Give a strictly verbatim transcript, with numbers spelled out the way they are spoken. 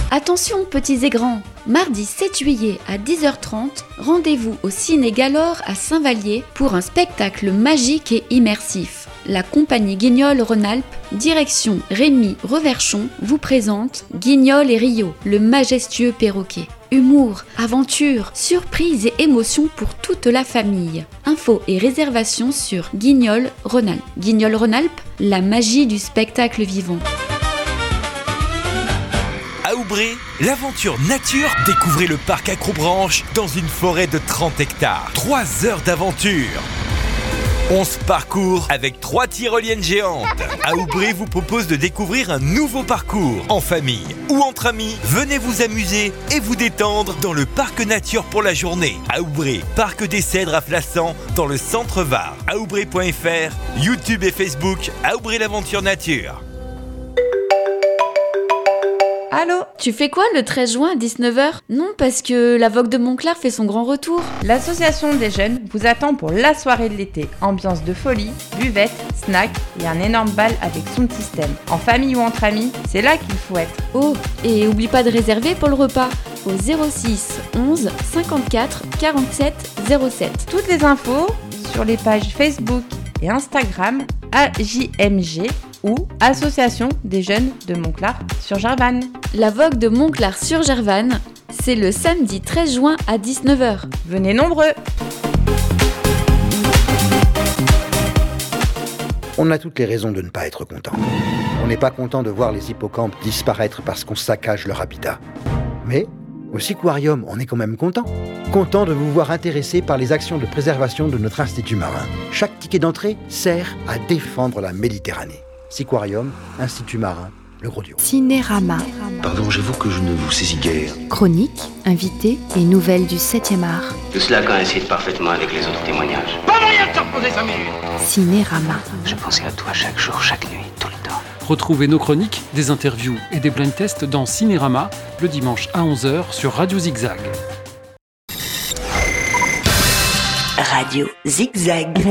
Attention petits et grands, mardi sept juillet à dix heures trente, rendez-vous au Ciné Galore à Saint-Vallier pour un spectacle magique et immersif. La compagnie Guignol Rhône-Alpes, direction Rémi Reverchon, vous présente Guignol et Rio, le majestueux perroquet. Humour, aventure, surprise et émotion pour toute la famille. Infos et réservations sur Guignol Rhône-Alpes. Guignol Rhône-Alpes, la magie du spectacle vivant. À Aubray, l'aventure nature, découvrez le parc Acrobranche dans une forêt de trente hectares. Trois heures d'aventure. onze parcours avec trois tyroliennes géantes. À Aubray vous propose de découvrir un nouveau parcours. En famille ou entre amis, venez vous amuser et vous détendre dans le parc nature pour la journée. À Aubray, parc des Cèdres à Flassan dans le centre Var. aubray point f r, YouTube et Facebook, À Aubray l'aventure nature. Allô, tu fais quoi le treize juin à dix-neuf heures? Non, parce que la Vogue de Montclar fait son grand retour. L'association des jeunes vous attend pour la soirée de l'été. Ambiance de folie, buvette, snack et un énorme bal avec sound system. En famille ou entre amis, c'est là qu'il faut être. Oh, et oublie pas de réserver pour le repas au zéro six onze cinquante-quatre quarante-sept zéro sept. Toutes les infos sur les pages Facebook et Instagram A J M G ou Association des jeunes de Montclar sur Gervanne. La Vogue de Montclar sur Gervanne, c'est le samedi treize juin à dix-neuf heures. Venez nombreux! On a toutes les raisons de ne pas être content. On n'est pas content de voir les hippocampes disparaître parce qu'on saccage leur habitat. Mais au Siquarium, on est quand même content. Content de vous voir intéressé par les actions de préservation de notre institut marin. Chaque ticket d'entrée sert à défendre la Méditerranée. Siquarium, Institut marin, le Gros Dio. Cinérama. Pardon, j'avoue que je ne vous saisis guère. Chroniques, invités et nouvelles du septième art. Tout cela coïncide parfaitement avec les autres témoignages. Pas moyen de te reposer cinq minutes. Cinérama. Je pensais à toi chaque jour, chaque nuit, tout le temps. Retrouvez nos chroniques, des interviews et des blind tests dans Cinérama le dimanche à onze heures sur Radio Zigzag. Radio Zigzag.